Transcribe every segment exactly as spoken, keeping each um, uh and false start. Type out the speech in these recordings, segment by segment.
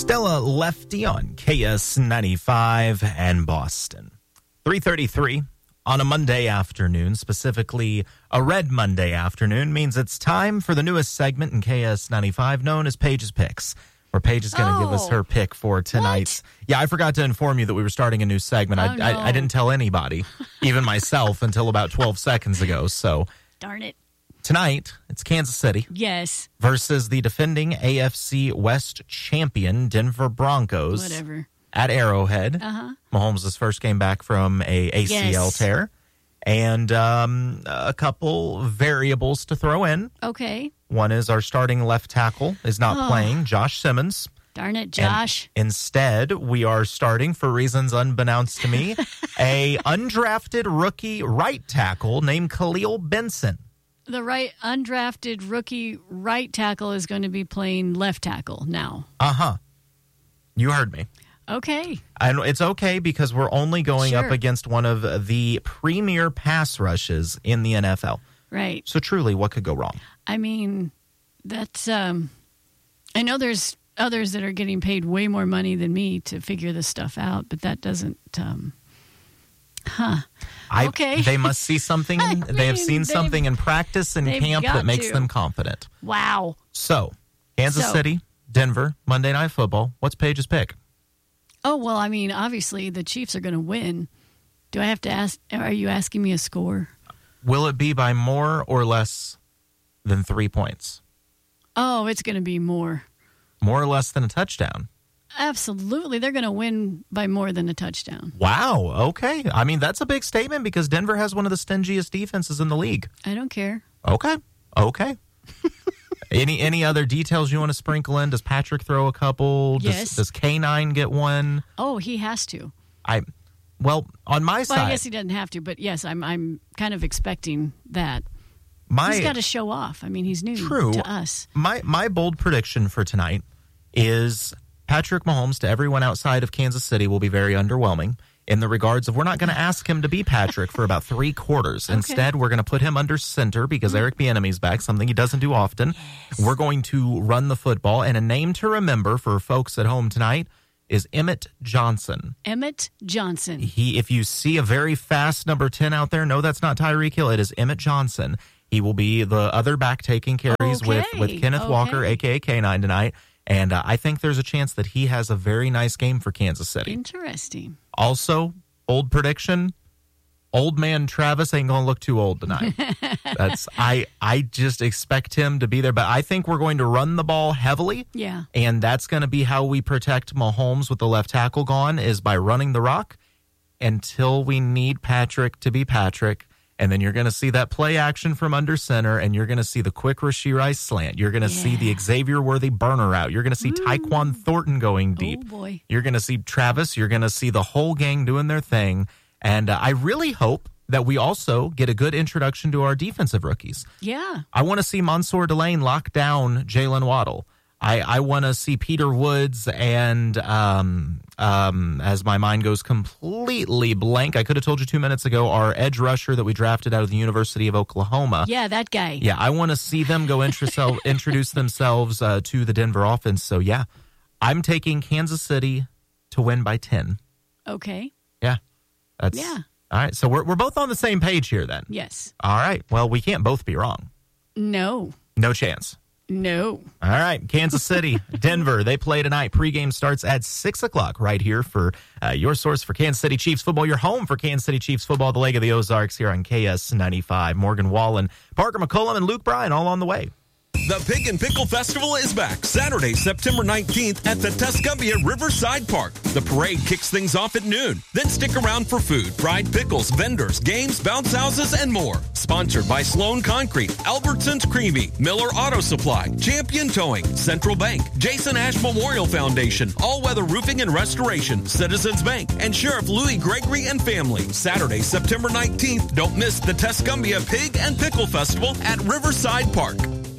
Stella Lefty on K S ninety-five and Boston. three thirty-three on a Monday afternoon, specifically a red Monday afternoon, means it's time for the newest segment in K S ninety-five known as Paige's Picks, where Paige is going to oh. give us her pick for tonight. What? Yeah, I forgot to inform you that we were starting a new segment. Oh, I, no. I, I didn't tell anybody, even myself, until about twelve seconds ago. So darn it. Tonight, it's Kansas City. Yes. Versus the defending A F C West champion, Denver Broncos. Whatever. At Arrowhead. Uh-huh. Mahomes' first game back from a A C L yes. tear. And um, a couple variables to throw in. Okay. One is our starting left tackle is not oh. playing, Josh Simmons. Darn it, Josh. And instead, we are starting, for reasons unbeknownst to me, a undrafted rookie right tackle named Khalil Benson. The right undrafted rookie right tackle is going to be playing left tackle now. Uh-huh. You heard me. Okay. And it's okay because we're only going sure. up against one of the premier pass rushes in the N F L. Right. So truly, what could go wrong? I mean, that's, um, I know there's others that are getting paid way more money than me to figure this stuff out, but that doesn't, um, huh. I, okay. They must see something. In, mean, they have seen something in practice and camp that makes to. them confident. Wow. So, Kansas so, City, Denver, Monday Night Football. What's Paige's pick? Oh, well, I mean, obviously the Chiefs are going to win. Do I have to ask? Are you asking me a score? Will it be by more or less than three points? Oh, it's going to be more. More or less than a touchdown? Absolutely. They're going to win by more than a touchdown. Wow. Okay. I mean, that's a big statement because Denver has one of the stingiest defenses in the league. I don't care. Okay. Okay. any any other details you want to sprinkle in? Does Patrick throw a couple? Does, Yes. Does K nine get one? Oh, he has to. I, well, on my well, side. I guess he doesn't have to, but yes, I'm I'm kind of expecting that. My, he's got to show off. I mean, he's new true. to us. My my bold prediction for tonight is Patrick Mahomes to everyone outside of Kansas City will be very underwhelming in the regards of we're not going to ask him to be Patrick for about three quarters. Okay. Instead, we're going to put him under center because Eric Bieniemy's back, something he doesn't do often. Yes. We're going to run the football, and a name to remember for folks at home tonight is Emmett Johnson. Emmett Johnson. He, if you see a very fast number ten out there, no, that's not Tyreek Hill. It is Emmett Johnson. He will be the other back taking carries okay. with, with Kenneth okay. Walker, a k a. K nine, tonight. And uh, I think there's a chance that he has a very nice game for Kansas City. Interesting. Also, old prediction, old man Travis ain't going to look too old tonight. That's I I just expect him to be there. But I think we're going to run the ball heavily. Yeah. And that's going to be how we protect Mahomes with the left tackle gone, is by running the rock until we need Patrick to be Patrick. And then you're going to see that play action from under center, and you're going to see the quick Rashee Rice slant. You're going to yeah. see the Xavier Worthy burner out. You're going to see Ooh. Tyquan Thornton going deep. Oh, boy. You're going to see Travis. You're going to see the whole gang doing their thing. And uh, I really hope that we also get a good introduction to our defensive rookies. Yeah. I want to see Mansour Delane lock down Jalen Waddle. I, I want to see Peter Woods and, um, um, as my mind goes completely blank, I could have told you two minutes ago, our edge rusher that we drafted out of the University of Oklahoma. Yeah, that guy. Yeah, I want to see them go intro- introduce themselves uh, to the Denver offense. So, yeah, I'm taking Kansas City to win by ten. Okay. Yeah. That's, Yeah. All right, so we're we're both on the same page here then. Yes. All right, well, we can't both be wrong. No. No chance. No. All right, Kansas City, Denver, they play tonight. Pregame starts at six o'clock right here for uh, your source for Kansas City Chiefs football, your home for Kansas City Chiefs football, the Lake of the Ozarks here on K S ninety-five. Morgan Wallen, Parker McCullum, and Luke Bryan all on the way. The Pig and Pickle Festival is back Saturday, September nineteenth at the Tuscumbia Riverside Park. The parade kicks things off at noon. Then stick around for food, fried pickles, vendors, games, bounce houses, and more. Sponsored by Sloan Concrete, Albertsons Creamy, Miller Auto Supply, Champion Towing, Central Bank, Jason Ash Memorial Foundation, All Weather Roofing and Restoration, Citizens Bank, and Sheriff Louis Gregory and family. Saturday, September nineteenth. Don't miss the Tuscumbia Pig and Pickle Festival at Riverside Park.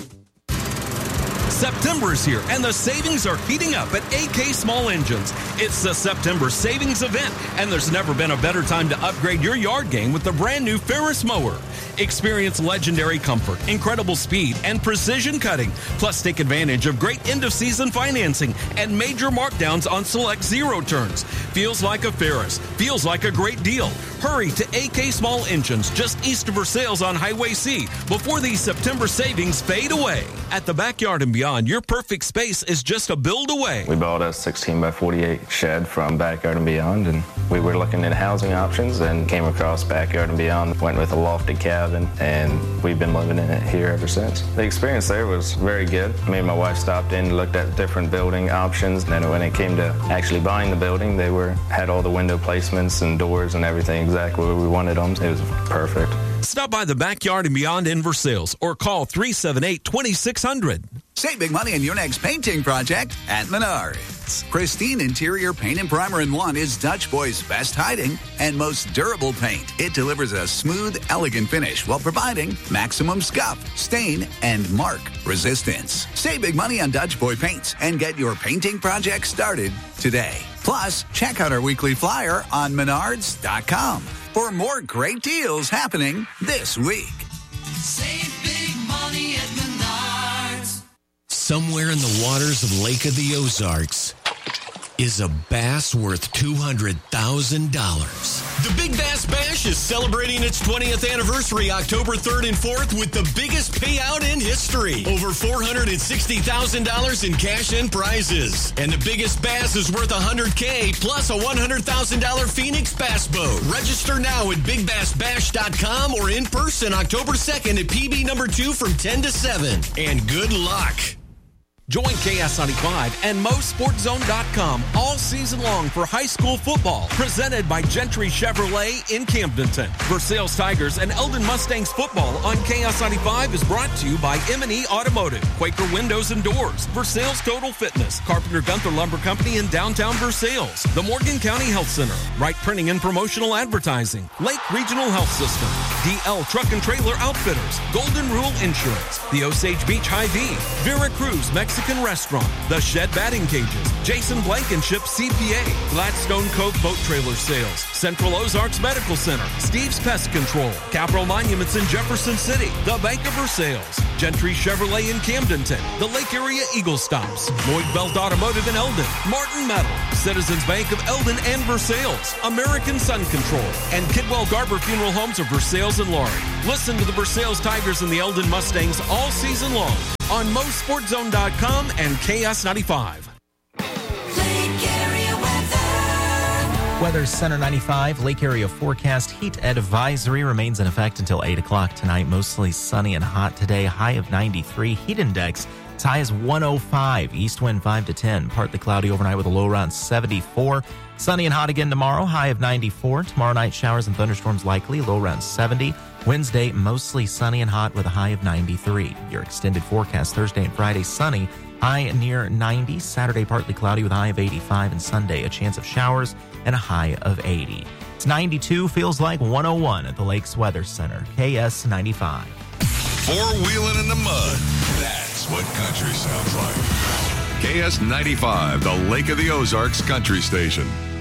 September is here, and the savings are heating up at A K Small Engines. It's the September Savings Event, and there's never been a better time to upgrade your yard game with the brand new Ferris mower. Experience legendary comfort, incredible speed, and precision cutting. Plus, take advantage of great end-of-season financing and major markdowns on select zero turns. Feels like a Ferris. Feels like a great deal. Hurry to A K Small Engines just east of Versailles on Highway C before these September savings fade away. At the Backyard and Beyond, your perfect space is just a build away. We bought a sixteen by forty-eight shed from Backyard and Beyond, and we were looking at housing options and came across Backyard and Beyond. Went with a lofted cabin, and we've been living in it here ever since. The experience there was very good. Me and my wife stopped in, looked at different building options, and then when it came to actually buying the building, they were had all the window placements and doors and everything exactly where we wanted them. It was perfect. Stop by the Backyard and Beyond in Versailles or call three seven eight, two six zero zero. Save big money on your next painting project at Menards. Pristine interior paint and primer in one is Dutch Boy's best hiding and most durable paint. It delivers a smooth, elegant finish while providing maximum scuff, stain, and mark resistance. Save big money on Dutch Boy paints and get your painting project started today. Plus, check out our weekly flyer on menards dot com for more great deals happening this week. Save big money at Menards. Somewhere in the waters of Lake of the Ozarks is a bass worth two hundred thousand dollars. The Big Bass Bash is celebrating its twentieth anniversary October third and fourth with the biggest payout in history. Over four hundred sixty thousand dollars in cash and prizes. And the biggest bass is worth one hundred thousand dollars plus a one hundred thousand dollars Phoenix Bass Boat. Register now at big bass bash dot com or in person October second at P B number two from ten to seven. And good luck. Join K S ninety-five and Mo Sports Zone dot com all season long for high school football. Presented by Gentry Chevrolet in Camdenton. Versailles Tigers and Eldon Mustangs football on K S ninety-five is brought to you by M and E Automotive, Quaker Windows and Doors, Versailles Total Fitness, Carpenter Gunther Lumber Company in downtown Versailles, the Morgan County Health Center, Wright Printing and Promotional Advertising, Lake Regional Health System, D L Truck and Trailer Outfitters, Golden Rule Insurance, the Osage Beach Hy-Vee, Vera Cruz Mexican Restaurant, The Shed Batting Cages, Jason Blankenship C P A, Gladstone Cove Boat Trailer Sales, Central Ozarks Medical Center, Steve's Pest Control, Capital Monuments in Jefferson City, the Bank of Versailles, Gentry Chevrolet in Camdenton, the Lake Area Eagle Stops, Lloyd Belt Automotive in Eldon, Martin Metal, Citizens Bank of Eldon and Versailles, American Sun Control, and Kidwell Garber Funeral Homes of Versailles and Laurie. Listen to the Versailles Tigers and the Eldon Mustangs all season long on Mo Sports Zone dot com and K S ninety-five. Lake Area weather. Weather Center ninety-five, Lake Area forecast. Heat advisory remains in effect until eight o'clock tonight. Mostly sunny and hot today. High of ninety-three. Heat index as high as one oh five. East wind five to ten. Partly cloudy overnight with a low around seventy-four. Sunny and hot again tomorrow. High of ninety-four. Tomorrow night showers and thunderstorms likely. Low around seventy. Wednesday, mostly sunny and hot with a high of ninety-three. Your extended forecast Thursday and Friday, sunny, high near ninety. Saturday, partly cloudy with a high of eighty-five. And Sunday, a chance of showers and a high of eighty. It's ninety-two, feels like one oh one at the Lakes Weather Center. K S ninety-five. Four-wheeling in the mud. That's what country sounds like. K S ninety-five, the Lake of the Ozarks Country Station.